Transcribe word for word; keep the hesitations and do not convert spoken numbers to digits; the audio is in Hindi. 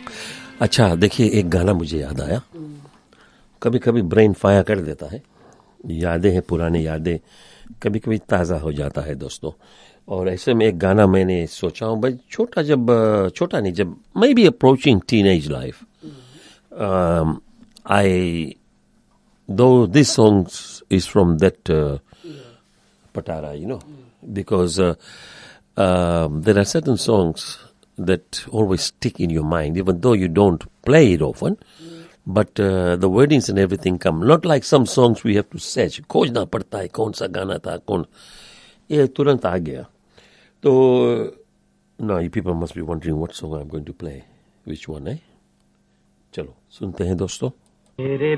अच्छा देखिए, एक गाना मुझे याद आया। कभी कभी ब्रेन फायर कर देता है, यादें हैं, पुरानी यादें कभी कभी ताज़ा हो जाता है दोस्तों। और ऐसे में एक गाना मैंने सोचा हूँ भाई, छोटा जब छोटा नहीं, जब may be approaching teenage life, आई दो this songs is from that Patara, you know, because uh, um, there are certain songs that always stick in your mind, even though you don't play it often. But uh, the wordings and everything come. Not like some songs we have to search. खोजना पड़ता है कौन सा गाना था, कौन ये तुरंत आ गया. तो now you people must be wondering what song I'm going to play. Which one, eh? चलो सुनते हैं दोस्तों.